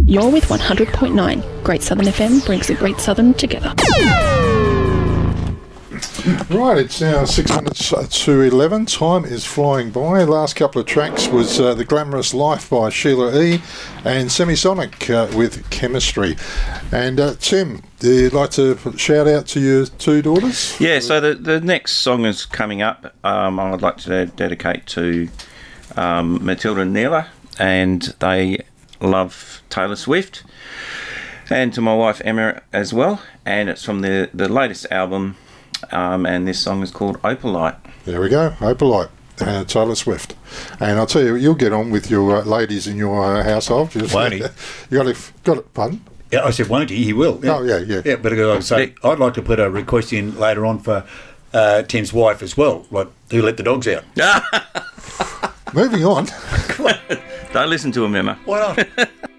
You're with 100.9. Great Southern FM brings the Great Southern together. Right, it's now 6 minutes to 11. Time is flying by. Last couple of tracks was The Glamorous Life by Sheila E. and Semisonic with Chemistry. And Tim, do you like to shout out to your two daughters? Yeah, so the next song is coming up. I'd like to dedicate to Matilda and Neela, and they love Taylor Swift. And to my wife Emma as well. And it's from the latest album. And this song is called Opalite. There we go, Opalite, Taylor Swift. And I'll tell you, you'll get on with your ladies in your household. Won't he? You got it, pardon? Yeah, I said, won't he? He will. Yeah. Oh, yeah. Yeah, but like I say, I'd like to put a request in later on for Tim's wife as well, like who let the dogs out. Moving on. Don't listen to him, Emma. Why not?